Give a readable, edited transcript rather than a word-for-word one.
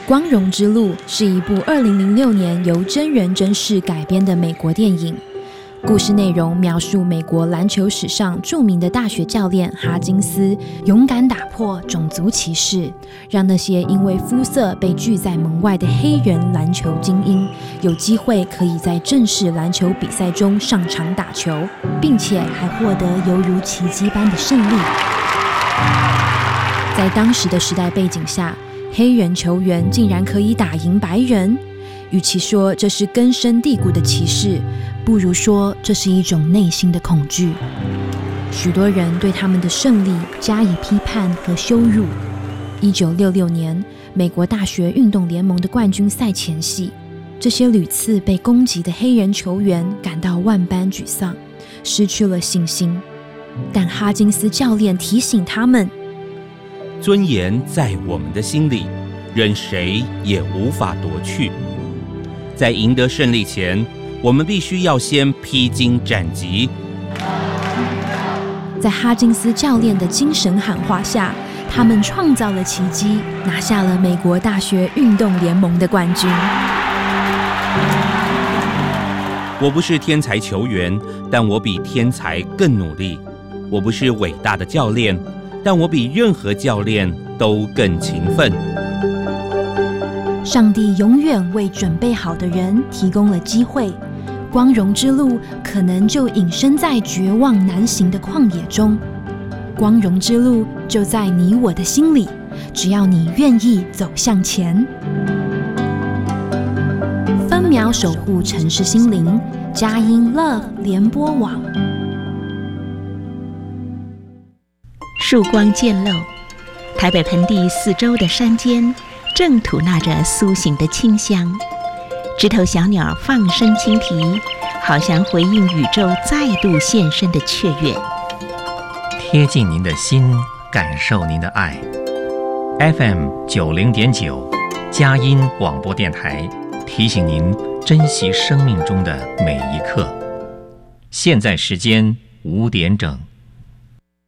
光荣之路》是一部2006年由真人真事改编的美国电影。故事内容描述美国篮球史上著名的大学教练哈金斯勇敢打破种族歧视，让那些因为肤色被拒在门外的黑人篮球精英有机会可以在正式篮球比赛中上场打球，并且还获得犹如奇迹般的胜利。在当时的时代背景下，黑人球员竟然可以打赢白人，与其说这是根深蒂固的歧视，不如说这是一种内心的恐惧。许多人对他们的胜利加以批判和羞辱。1966年，美国大学运动联盟的冠军赛前夕，这些屡次被攻击的黑人球员感到万般沮丧，失去了信心。但哈金斯教练提醒他们， 尊严在我们的心里，任谁也无法夺去。在赢得胜利前，我们必须要先披荆斩棘。 在哈金斯教练的精神喊话下，他们创造了奇迹，拿下了美国大学运动联盟的冠军。 我不是天才球员，但我比天才更努力。我不是伟大的教练，但我比任何教练都更勤奋。 上帝永远为准备好的人提供了机会，光荣之路可能就隐身在绝望难行的旷野中。光荣之路就在你我的心里，只要你愿意走向前。分秒守护城市心灵，佳音 Love 联播网。 曙光渐露，台北盆地四周的山间正吐纳着苏醒的清香，枝头小鸟放声轻啼，好像回应宇宙再度现身的雀跃。 贴近您的心，感受您的爱。FM 90.9，佳音广播电台提醒您珍惜生命中的每一刻。现在时间5点整。